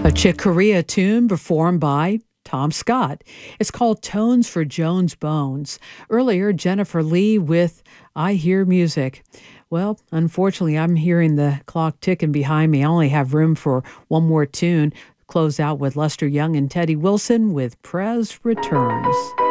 A Chick Corea tune performed by Tom Scott. It's called Tones for Jones Bones. Earlier, Jennifer Lee with I Hear Music. Well, unfortunately, I'm hearing the clock ticking behind me. I only have room for one more tune. Close out with Lester Young and Teddy Wilson with Prez Returns.